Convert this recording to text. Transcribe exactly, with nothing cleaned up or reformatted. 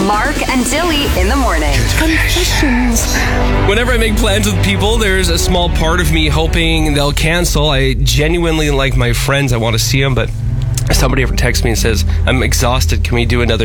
Mark and Dilly in the morning. Confessions. Whenever I make plans with people, there's a small part of me hoping they'll cancel. I genuinely like my friends. I want to see them, but somebody ever texts me and says, I'm exhausted. Can we do another